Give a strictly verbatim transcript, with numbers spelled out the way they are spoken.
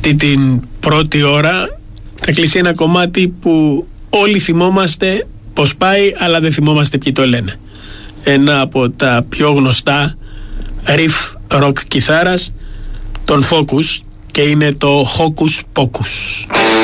αυτή την πρώτη ώρα θα κλείσει ένα κομμάτι που όλοι θυμόμαστε πως πάει, αλλά δεν θυμόμαστε ποιοι το λένε. Ένα από τα πιο γνωστά riff rock κιθάρας, τον Focus, και είναι το Hocus Pocus.